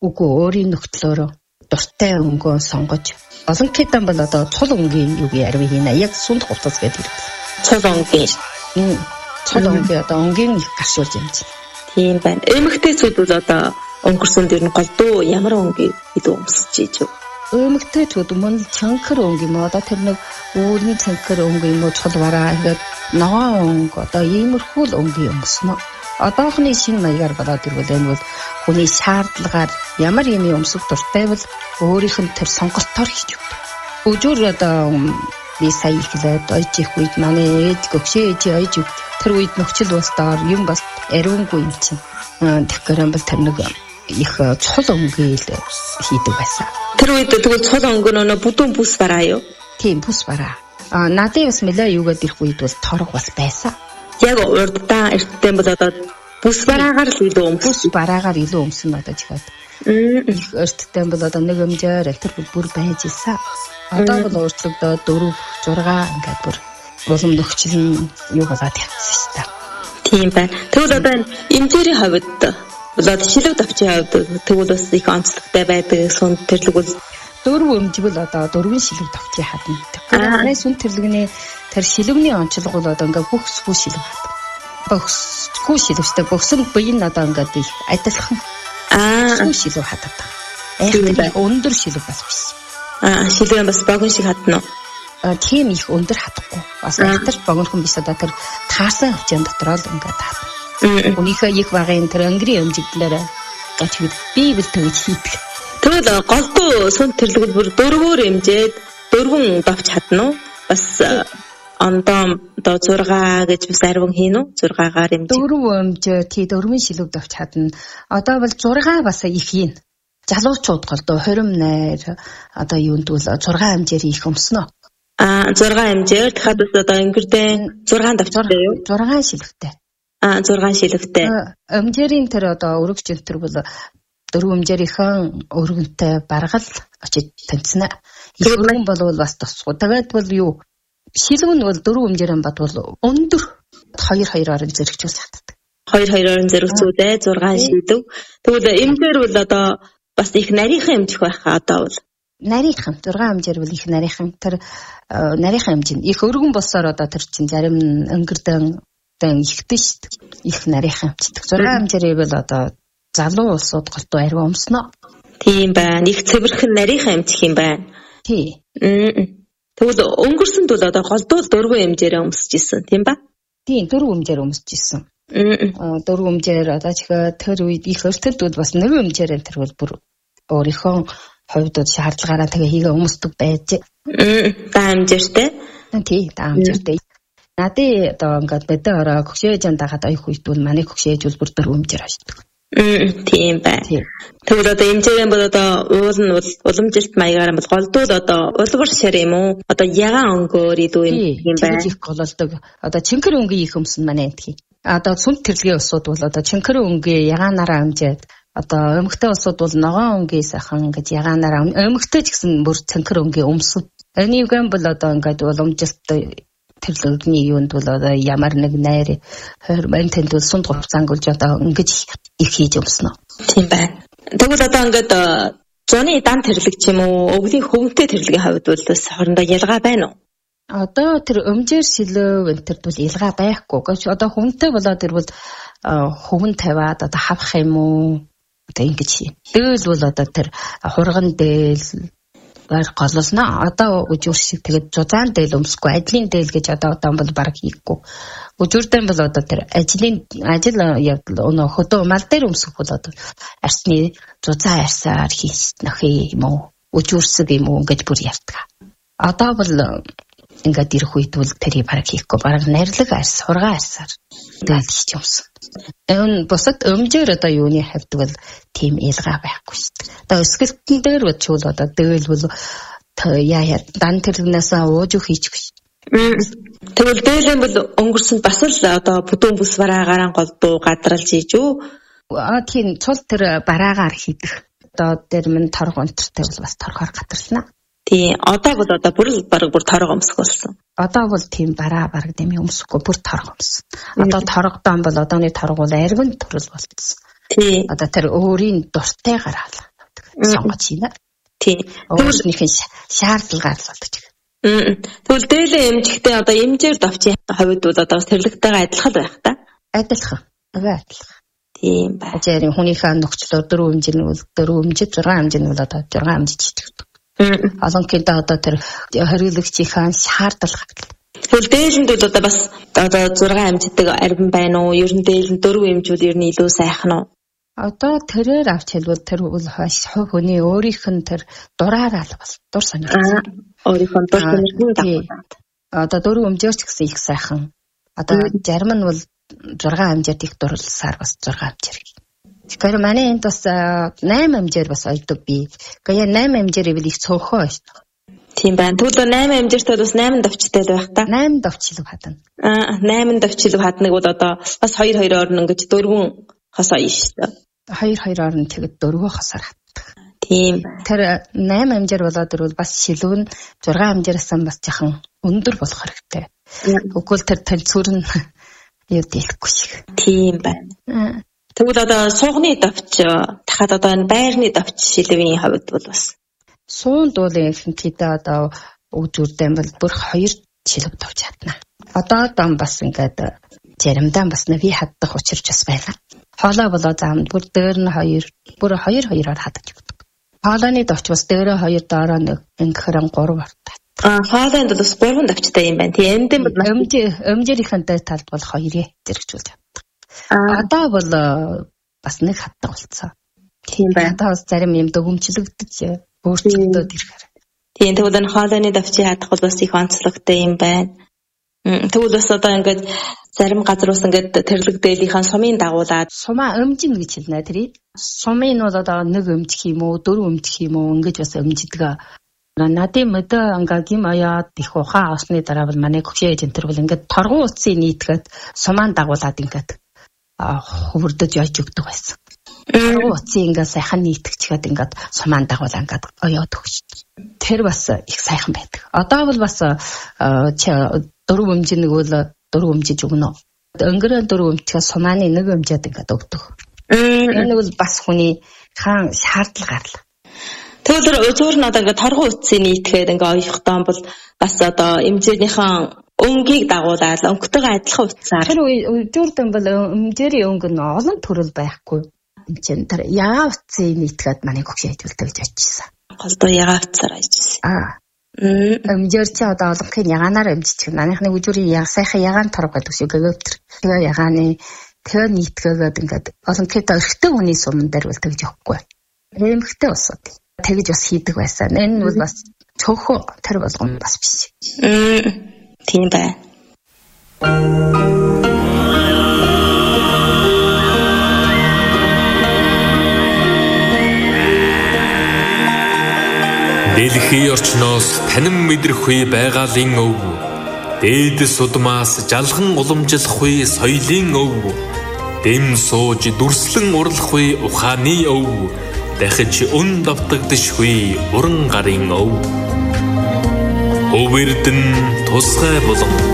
Үгүй өөрийн нөхцлөөрөө дуртай өнгөө сонгож олон хэдэн бол одоо цул өнгийн юуг ярив хийнэ. Яг сүнд хувцас гэдэг хэрэг. Цул өнгийн. Цул өнгийн одоо өнгийн их гаршуулж юм чинь. Тийм байна. Эмэгтэйчүүд бол одоо өнгөрсөн дэр нь голдуу ямар өнгийг илүү өмсөж ийж юу? Эмэгтэйчүүд мөн чанхар өнг юм одоо тэр нэг өөрийн чанхар өнг юм уу цул бараа ингээд ногоон өнг одоо иймэрхүү л өнгийн өмснө. Одоохны шинэ маягаар болоод ирвэл энэ бол хүний шаардлагаар ямар юм өмсөх дуртай бол өөрийнх нь тэр сонголтоор хийж өгдөг. Өдөр одоо би сая ихлээд ойж их үед манай ээж гөгшөө ээж ойж тэр үед нөхцөл болтоор юм бас ариунгүй юм чинь. Тэгэхээр бол тэр нэг их цул өнгийг хийдэг байсан. Тэр үед тэгвэл цул өнгө нөө бүдүүн бүс бараа юу? Тийм бүс бараа. Надад бас нэлээ юугаад ирэх үед бол торог бас байсан. Яг урддаа эртдээ бол одоо бүс бараагаар л илүү бүс бараагаар илүү өмсөн надад чихад. Их эртдээ бол одоо нэг өмжээр тэр бүр байж исэн. Одоо бол өөрчлөгдөө 4 6 ингээд бүр улам нөхцөл нь юу болоод явсан шүү дээ. Тийм байна. Тэгвэл одоо энэ эмзэрийн хувьд болоод шилэг давчийн хувьд тэгвэл бас их онцлогтой байдаг. Сүн тэрлэг бол 4 өмжгөл одоо 4 шилэг давчийн хадна. Тэгэхээр сүн тэрлэгний тэр шилэгний онцлог бол одоо ингээд бүхсгүй шилэг хад. Бүхсгүй шилэгчтэй бүхсэн бие нь одоо ингээд их адилхан. Бүхсгүй шилэг хаддаг. Эхлээд өндөр шилэг бас биш. Шилэг бас богино шиг хадна уу? Тийм их өндөр хадахгүй. Бас ихтер богинохон биш одоо тэр таарсан хөвчөн дотроо л ингээд хадна. Үнийхээ их багын тэр өнгөрийн өмжиглээрээ гэж би бил тэгж хийдэг. Тэгвэл голдуу сүн тэрлэг бүр 4-өөр эмжээд 4 давч хадна уу? Бас ондоо 6 гэж бас арвин хийн үү? 6-аар эмжээ. 4 эмжээ тий 4 шилэг давч хадна. Одоо бол 6 бас их хийн. Залуучууд голдуу 28 одоо юунд бол 6 эмжээр их өмснө. 6 эмжээр дахиад бас одоо өнгөрдөө 6 давчтай юу? 6 шилэгтэй. 6 шилэгтэй. Эмжээрийн тэр одоо өргөж өнтер бол 4 эмжээрийнхэн өргөнтэй баргал очиж таньцна. Их өргөн болвол бас тусгүй. Тэгээд бол юу? Шилэг нь бол 4 эмжээрэн бодвол өндөр 2-2-оор зэрэгжүүл хатдаг. 2-2-оор зэрэгцүүдээ 6 шилэг. Тэгвэл эмжээр бол одоо бас их нарийнхан эмжих байхаа одоо бол нарийнхан 6 эмжээр бол их нарийнхан тэр нарийнхан эмж нь их өргөн болсоор одоо тэр чинь зарим өнгөрдөн ихтэй шүү дээ. Их нарийнхан эмчдэг. 6 эмжээрээ бол одоо залуу улсууд голдуу арив өмснө. Тийм байна. Их цэвэрхэн нарийнхан эмчих юм байна. Тий. Тэгвэл өнгөрсөнд бол одоо голдуу 4 эмжээрээ өмсөж исэн тийм ба? Тийм 4 эмжээр өмсөж исэн. 4 эмжээр одоо чихээ тэр үед их өртөлд бол бас 1 эмжээрээ тэр бол бүр өөрийнхөө хувьд шаардлагаараа тэгээ хийгээ өмсдөг байж. Даа эмжээртэй. Тий даа эмжээртэй. Надад одоо ингээд мэдээ ороо гөгшөөж дагаад аяг үед бол манай гөгшөөж бол бүр 4 эмжээр ашигладаг. Тийм байна. Тэгвэл одоо эмжээрэн бол одоо уул нь бол уламжилт маягаар бол голдуу одоо улбар шар юм уу? Одоо ягаан өнгөөр илүү юм байна. Их гололдог. Одоо чинкэр өнгийн их өмсөн манай энтхий. Одоо сүнт тэрлэгийн усуд бол одоо чинкэр өнгийн ягаанаараа амжаад одоо өмгтэй усуд бол ногоон өнгийн сайхан гэж ягаанаараа өмгтэй ч гэсэн бүр чинкэр өнгийн өмсөн. Энийг бол одоо ингээд уламжилт тэрлэгний юунд бол одоо ямар нэг найр хормон тэнд бол сунд хувцаангуулж одоо ингэж их хийж өмснө. Тийм байна. Тэгвэл одоо ингээд зуны дан тэрлэг ч юм уу өвлийн хөвгөнтэй тэрлэгийн хувьд бол бас хоорондоо ялгаа байна уу? Одоо тэр өмжээр шилэв энтерд бол ялгаа байхгүй. Гэвч одоо хөвгөнтэй болоод тэр бол хөвгөн тавиад одоо хавах юм уу? Одоо ингэж юм. Дээл бол одоо тэр хурган дээл гололно. Одоо өжүүр шиг тэгээд зузаан дээл өмсөхгүй ажлын дээл гэж одоо бол баг хийхгүй. Өжүүрдэн бол одоо тэр ажил яг өнөө хөдөө мал дээр өмсөх бол одоо арсны зузаан арсаар хийснэх юм уу? Өжүүрсэг юм уу гэж бүр ярьдаг. Одоо бол ингээд ирэх үед бол тэрийг баг хийхгүй. Баг нарилэг арс, хурган арсаар дээл хийж өмсөн. Энэ бусад өмжээр одоо юуны хавьд бол тийм ялгаа байхгүй шүү дээ. Одоо өсгөлтөн дээр бол одоо дээл бол яа дан тэрлэгнээс ууж хийчих шүү. Тэгвэл дээлэн бол өнгөрсөнд бас л одоо бүдүүн бүс бараагаар голдуу гадралж ийж үү? Тийм цул тэр бараагаар хийдэг. Одоо дээр минь торг онцтой бол бас торгоор гадарлана. Тийм одоо бол одоо бүр торог өмсөх болсон. Одоо бол тийм бараг дэми өмсөхгүй бүр торог өмсөн. Одоо торгодон бол одооны торг бол арвин төрөл болчихсон. Тийм. Одоо тэр өөрийн дуртай гараал. сонгож байна. Тийм. Өөрснийх нь шаардлагаар л болдог. Тэгвэл дээлээ эмжихдээ одоо эмжээр давчийн хувьд бол одоо тэрлэгтэйгээ адилхан байх та. Адилхан. Тийм бай. Ажарын хүнийхээ нөхцлөөр 4 хэмжээ нь бол 4 хэмжээ, 6 хэмжээ нь бол одоо 6 хэмжээ чийдэг. Олонхийдөө одоо тэр хориглогчийн шаардлага. Тэгвэл дээлэнд бол одоо бас одоо 6 хэмжээдэг арвин байна уу? Ер нь дээлэнд 4 хэмжүүл ер нь илүү сайхан уу? Одоо тэрээр авч хэлбэл тэр бол хүний өөрийнх нь тэр дураараа л бол дур сонирхол. Өөрийнх нь дур сонирхол дагуулад. Одоо 4 хэмжээр ч гэсэн их сайхан. Одоо зарим нь бол 6 хэмжээд их дурлалсаар бас 6 хэмжээр. Тэгэхээр манай энд бас 8 хэмжээр бас ойдог би. Гэхдээ 8 хэмжээр ивэл их цөөхөө байна. Тийм байна. Тэгвэл 8 хэмжээртэй бас 8 давчтай байх та. 8 давчлаг хадна. 8 давчлаг хадныг бол одоо бас 2-2-оор нь ингэж 4 хос аяа шүү дээ. 2-2-оор нь тэгэд 4 хосоор хатдаг. Тийм. Тэр 8 хэмжээр болоод ирвэл бас шилүү нь 6 хэмжээрээс бас жоохон өндөр болох хэрэгтэй. Үгүй тэр тэнцвэр нь юу дийлэхгүй шиг. Тийм байна. Тэгвэл одоо суугны давч дахиад одоо энэ байрны давч шилвийн хувьд бол бас суунд бол ихэнхдээ одоо үгдүүрдэн бол бүр 2 шилв давч хатна. Одоо дам бас ингээд заримдаа бас нэви хаддах учирч бас байна. Хоолой болоо заам бүр дээр нь 2 бүр 2-2-оор хадаж өгдөг. Хоолойны давч бас дээрээ 2 доороо 1 ингэхээр 3 ортой. Хоолойнд бас 3 давчтай юм байна. Тийм энд бол өмжөөрийнхэнтэй талд бол 2 зэрэгжүүл чаддаг. Одоо бол бас 1 хаддаг болцсон. Тийм байна. Одоо бас зарим юм дөгөмчлөгдөж өөрчлөгдөд ирэхээр. Тийм тэгвэл энэ хоолойны давчийг хадах бол бас их онцлогтой юм байна. Тэгвэл бас одоо ингээд зарим газрууд ингээд тэрлэг дээлийнхэн сумын дагуулад сумаа өмжин гэж хэлнэ тэрий. Сумын бол одоо 1 өмжих юм уу 4 өмжих юм уу ингэж бас өмждөг. Надын мэдээ ангагийн аяад их ухаан авсны дараа бол манай гүшээ эжентэр бол ингээд торгон утсыг нийтгээд сумаан дагуулад ингээд хөвөрдөж яж өгдөг байсан. Торгон утсыг ингээд сайхан нийтгчгээд ингээд сумаан дагуулаа ингээд оёод өгч. Тэр бас их сайхан байдаг. Одоо бол бас 4 өмжин нэг бол 4 өмжиж өгнө. Өнгөрөө 4 өмжихээ сумааны 1 өмжөөд ингээд өгдөг. Энэ бол бас хүний хаан шаардлагаар л. Тэгвэл зөөр нь одоо ингээд торгон утсыг нийтгээд ингээд оёхдоо бол бас одоо эмзээнийхэн өнгийг дагуулаад өнгөтэйгээ адилхан утсаар. Тэр зөөрдөн бол эмзэрийн өнгө нь олон төрөл байхгүй. Энд чинь тэр ягаан утсыг нийтгээд манай гүшээ хэлдэг гэж очижсан. Голдоо ягаан утсаар ажилласан. Эмзэр чи одоо олонхын ягаанаар эмзэж. Манайхны үжүүрийн сайхан ягаан торг гэдэг шиг гэгөвтер. Тэгээ ягааны тэгээ нийтгээгээд ингээд олонхын өрхтэй хүний суман дээр бол тэгж явахгүй. Эмхтэй усууд тэгж бас хийдэг байсан. Энэ бол бас цөөхөө тэр болгоом бас биш. Тийм бай. Дэлхийн орчноос танин мэдрэхгүй байгалийн өв. Дээдэс удмаас жалган уламжлахгүй соёлын өв. Дэм сууж дүрслэн урлахгүй ухааны өв. Дахиж өн давтагдшгүй уран гарын өв. Өвөрдөн тусгай болон